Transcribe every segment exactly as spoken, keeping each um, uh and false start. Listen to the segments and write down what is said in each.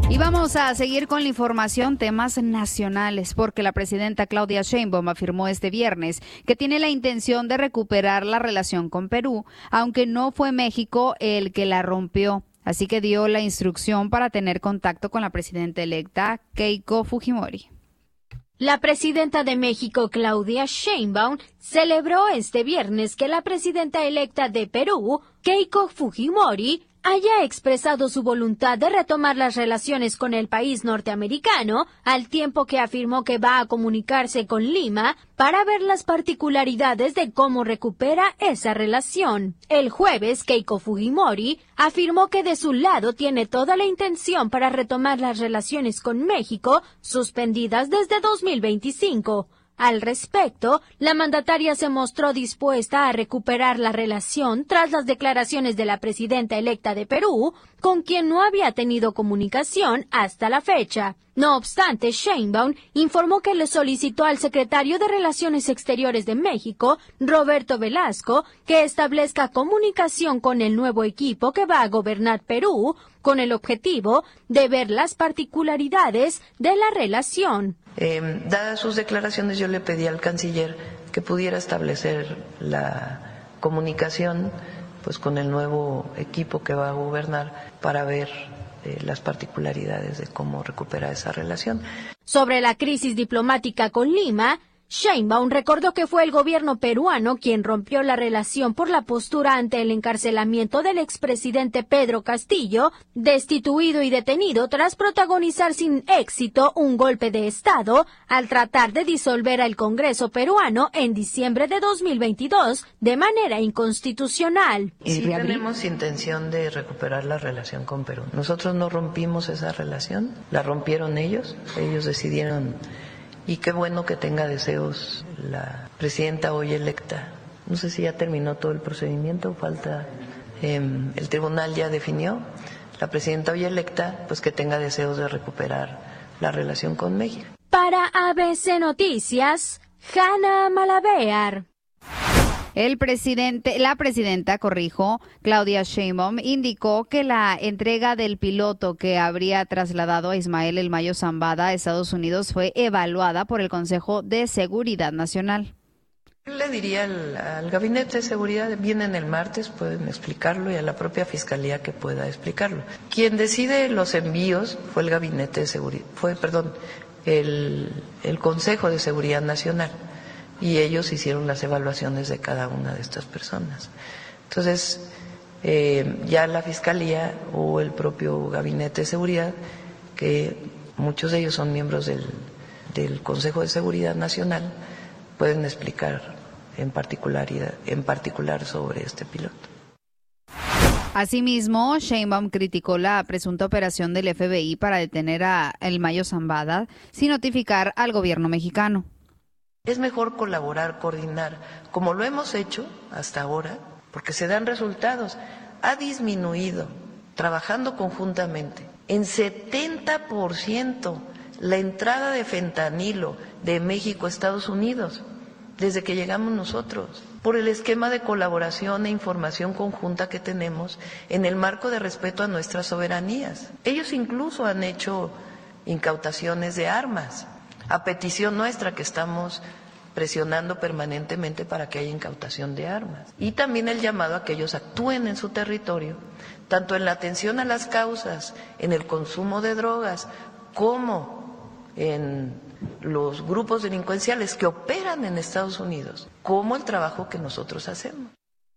Y vamos a seguir con la información, temas nacionales, porque la presidenta Claudia Sheinbaum afirmó este viernes que tiene la intención de recuperar la relación con Perú, aunque no fue México el que la rompió. Así que dio la instrucción para tener contacto con la presidenta electa Keiko Fujimori. La presidenta de México, Claudia Sheinbaum, celebró este viernes que la presidenta electa de Perú, Keiko Fujimori, haya expresado su voluntad de retomar las relaciones con el país norteamericano, al tiempo que afirmó que va a comunicarse con Lima para ver las particularidades de cómo recupera esa relación. El jueves, Keiko Fujimori afirmó que de su lado tiene toda la intención para retomar las relaciones con México, suspendidas desde dos mil veinticinco. Al respecto, la mandataria se mostró dispuesta a recuperar la relación tras las declaraciones de la presidenta electa de Perú, con quien no había tenido comunicación hasta la fecha. No obstante, Sheinbaum informó que le solicitó al secretario de Relaciones Exteriores de México, Roberto Velasco, que establezca comunicación con el nuevo equipo que va a gobernar Perú, con el objetivo de ver las particularidades de la relación. Eh, dadas sus declaraciones, yo le pedí al canciller que pudiera establecer la comunicación pues con el nuevo equipo que va a gobernar para ver eh, las particularidades de cómo recuperar esa relación. Sobre la crisis diplomática con Lima, Sheinbaum recordó que fue el gobierno peruano quien rompió la relación por la postura ante el encarcelamiento del expresidente Pedro Castillo, destituido y detenido tras protagonizar sin éxito un golpe de Estado al tratar de disolver al Congreso peruano en diciembre de dos mil veintidós de manera inconstitucional. Sí tenemos intención de recuperar la relación con Perú. Nosotros no rompimos esa relación, la rompieron ellos, ellos decidieron. Y qué bueno que tenga deseos la presidenta hoy electa. No sé si ya terminó todo el procedimiento, falta, eh, el tribunal ya definió. La presidenta hoy electa, pues que tenga deseos de recuperar la relación con México. Para A B C Noticias, Hanna Malavear. El presidente, la presidenta, corrijo, Claudia Sheinbaum, indicó que la entrega del piloto que habría trasladado a Ismael El Mayo Zambada a Estados Unidos fue evaluada por el Consejo de Seguridad Nacional. Yo le diría al, al Gabinete de Seguridad, vienen el martes, pueden explicarlo, y a la propia Fiscalía que pueda explicarlo. Quien decide los envíos fue el Gabinete de Seguridad, fue, perdón, el, el Consejo de Seguridad Nacional. Y ellos hicieron las evaluaciones de cada una de estas personas. Entonces, eh, ya la Fiscalía o el propio Gabinete de Seguridad, que muchos de ellos son miembros del, del Consejo de Seguridad Nacional, pueden explicar en particularidad, en particular sobre este piloto. Asimismo, Sheinbaum criticó la presunta operación del F B I para detener a El Mayo Zambada sin notificar al gobierno mexicano. Es mejor colaborar, coordinar, como lo hemos hecho hasta ahora, porque se dan resultados. Ha disminuido, trabajando conjuntamente, en setenta por ciento la entrada de fentanilo de México a Estados Unidos, desde que llegamos nosotros, por el esquema de colaboración e información conjunta que tenemos en el marco de respeto a nuestras soberanías. Ellos incluso han hecho incautaciones de armas, a petición nuestra, que estamos presionando permanentemente para que haya incautación de armas. Y también el llamado a que ellos actúen en su territorio, tanto en la atención a las causas, en el consumo de drogas, como en los grupos delincuenciales que operan en Estados Unidos, como el trabajo que nosotros hacemos.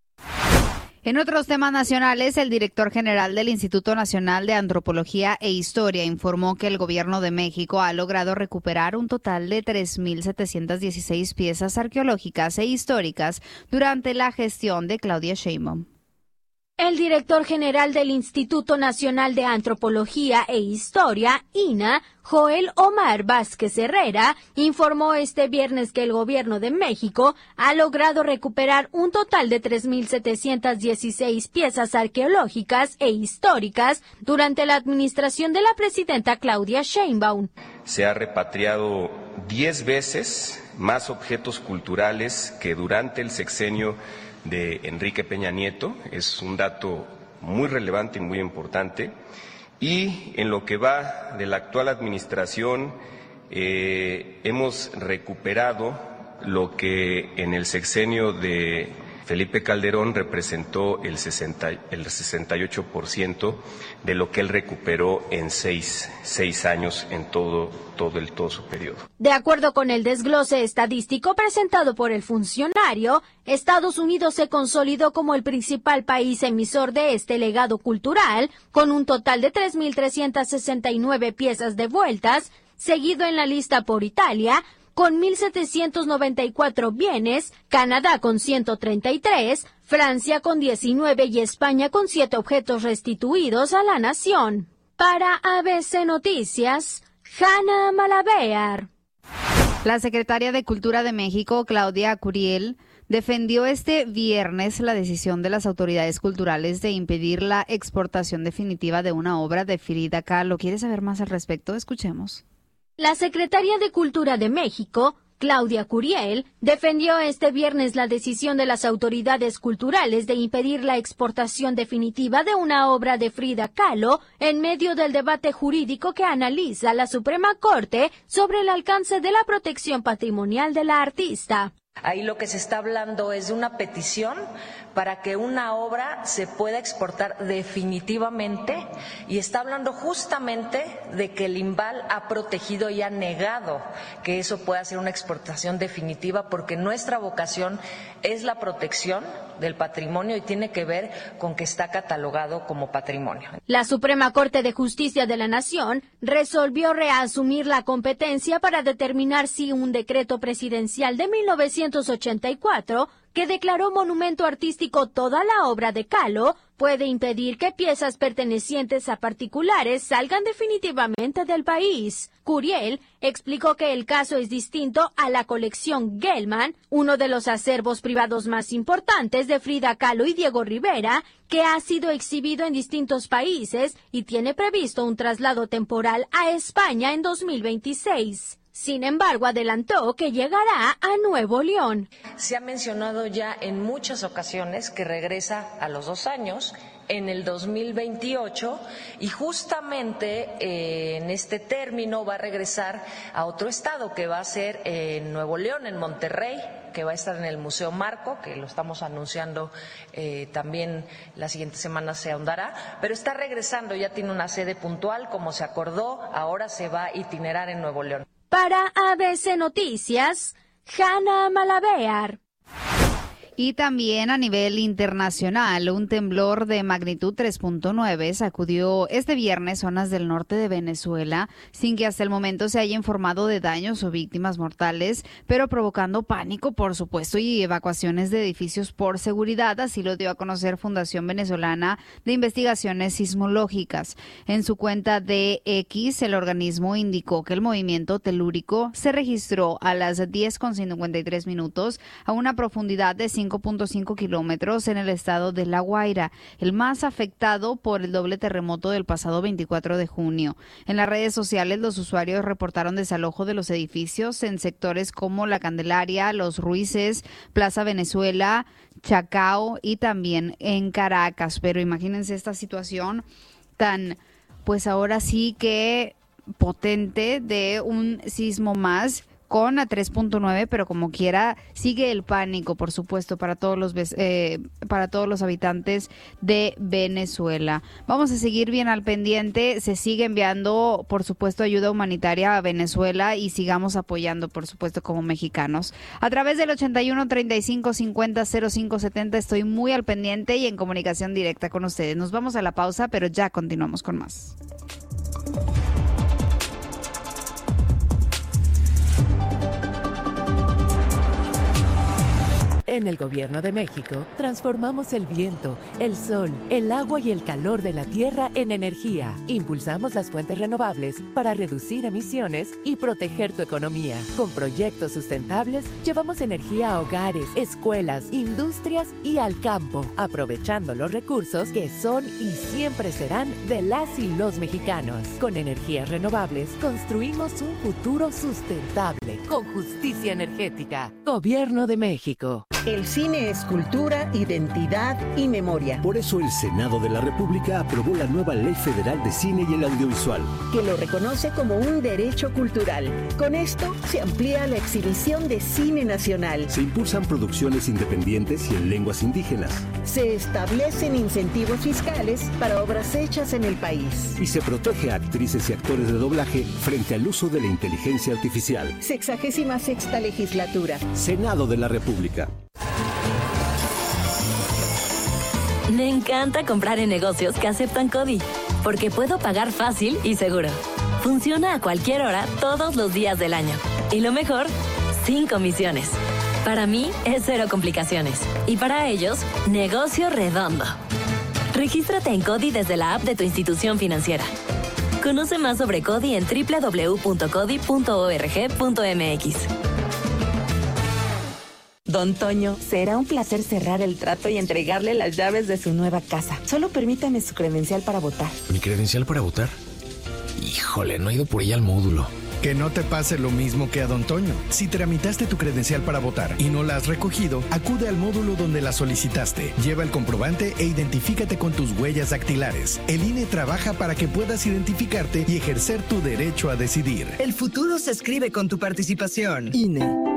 En otros temas nacionales, el director general del Instituto Nacional de Antropología e Historia informó que el gobierno de México ha logrado recuperar un total de tres mil setecientas dieciséis piezas arqueológicas e históricas durante la gestión de Claudia Sheinbaum. El director general del Instituto Nacional de Antropología e Historia, I N A, Joel Omar Vázquez Herrera, informó este viernes que el gobierno de México ha logrado recuperar un total de tres mil setecientas dieciséis piezas arqueológicas e históricas durante la administración de la presidenta Claudia Sheinbaum. Se ha repatriado diez veces más objetos culturales que durante el sexenio de Enrique Peña Nieto. Es un dato muy relevante y muy importante. Y en lo que va de la actual administración, eh, hemos recuperado lo que en el sexenio de Felipe Calderón representó el, sesenta, el sesenta y ocho por ciento de lo que él recuperó en seis, seis años en todo, todo, el, todo su periodo. De acuerdo con el desglose estadístico presentado por el funcionario, Estados Unidos se consolidó como el principal país emisor de este legado cultural, con un total de tres mil trescientas sesenta y nueve piezas devueltas, seguido en la lista por Italia, con mil setecientos noventa y cuatro bienes, Canadá con ciento treinta y tres, Francia con diecinueve y España con siete objetos restituidos a la nación. Para A B C Noticias, Hanna Malavéar. La secretaria de Cultura de México, Claudia Curiel, defendió este viernes la decisión de las autoridades culturales de impedir la exportación definitiva de una obra de Frida Kahlo. ¿Quieres saber más al respecto? Escuchemos. La secretaria de Cultura de México, Claudia Curiel, defendió este viernes la decisión de las autoridades culturales de impedir la exportación definitiva de una obra de Frida Kahlo en medio del debate jurídico que analiza la Suprema Corte sobre el alcance de la protección patrimonial de la artista. Ahí lo que se está hablando es de una petición para que una obra se pueda exportar definitivamente y está hablando justamente de que el INVAL ha protegido y ha negado que eso pueda ser una exportación definitiva porque nuestra vocación es la protección del patrimonio y tiene que ver con que está catalogado como patrimonio. La Suprema Corte de Justicia de la Nación resolvió reasumir la competencia para determinar si un decreto presidencial de mil novecientos ochenta y cuatro que declaró monumento artístico toda la obra de Kahlo, puede impedir que piezas pertenecientes a particulares salgan definitivamente del país. Curiel explicó que el caso es distinto a la colección Gelman, uno de los acervos privados más importantes de Frida Kahlo y Diego Rivera, que ha sido exhibido en distintos países y tiene previsto un traslado temporal a España en dos mil veintiséis. Sin embargo, adelantó que llegará a Nuevo León. Se ha mencionado ya en muchas ocasiones que regresa a los dos años, en el dos mil veintiocho, y justamente eh, en este término va a regresar a otro estado, que va a ser en Nuevo León, en Monterrey, que va a estar en el Museo Marco, que lo estamos anunciando eh, también la siguiente semana se ahondará, pero está regresando, ya tiene una sede puntual, como se acordó, ahora se va a itinerar en Nuevo León. Para A B C Noticias, Hanna Malavéar. Y también a nivel internacional, un temblor de magnitud tres punto nueve sacudió este viernes zonas del norte de Venezuela, sin que hasta el momento se haya informado de daños o víctimas mortales, pero provocando pánico, por supuesto, y evacuaciones de edificios por seguridad. Así lo dio a conocer Fundación Venezolana de Investigaciones Sismológicas. En su cuenta de X, el organismo indicó que el movimiento telúrico se registró a las diez con cincuenta y tres minutos a una profundidad de cinco punto cinco kilómetros en el estado de La Guaira, el más afectado por el doble terremoto del pasado veinticuatro de junio. En las redes sociales, los usuarios reportaron desalojo de los edificios en sectores como La Candelaria, Los Ruices, Plaza Venezuela, Chacao y también en Caracas. Pero imagínense esta situación tan, pues ahora sí que potente, de un sismo más con a tres punto nueve, pero como quiera sigue el pánico, por supuesto, para todos los eh, para todos los habitantes de Venezuela. Vamos a seguir bien al pendiente, se sigue enviando, por supuesto, ayuda humanitaria a Venezuela y sigamos apoyando, por supuesto, como mexicanos. A través del ochenta y uno, treinta y cinco, cincuenta, cero cinco setenta estoy muy al pendiente y en comunicación directa con ustedes. Nos vamos a la pausa, pero ya continuamos con más. En el Gobierno de México, transformamos el viento, el sol, el agua y el calor de la tierra en energía. Impulsamos las fuentes renovables para reducir emisiones y proteger tu economía. Con proyectos sustentables, llevamos energía a hogares, escuelas, industrias y al campo, aprovechando los recursos que son y siempre serán de las y los mexicanos. Con energías renovables, construimos un futuro sustentable, con justicia energética. Gobierno de México. El cine es cultura, identidad y memoria. Por eso el Senado de la República aprobó la nueva Ley Federal de Cine y el Audiovisual, que lo reconoce como un derecho cultural. Con esto se amplía la exhibición de cine nacional. Se impulsan producciones independientes y en lenguas indígenas. Se establecen incentivos fiscales para obras hechas en el país. Y se protege a actrices y actores de doblaje frente al uso de la inteligencia artificial. Sexagésima sexta legislatura. Senado de la República. Me encanta comprar en negocios que aceptan CODI, porque puedo pagar fácil y seguro. Funciona a cualquier hora, todos los días del año. Y lo mejor, sin comisiones. Para mí es cero complicaciones. Y para ellos, negocio redondo. Regístrate en CODI desde la app de tu institución financiera. Conoce más sobre CODI en doble u doble u doble u punto codi punto org punto m x. Don Toño, será un placer cerrar el trato y entregarle las llaves de su nueva casa. Solo permítame su credencial para votar. ¿Mi credencial para votar? Híjole, no he ido por ella al módulo. Que no te pase lo mismo que a Don Toño. Si tramitaste tu credencial para votar y no la has recogido, acude al módulo donde la solicitaste. Lleva el comprobante e identifícate con tus huellas dactilares. El I N E trabaja para que puedas identificarte y ejercer tu derecho a decidir. El futuro se escribe con tu participación. I N E.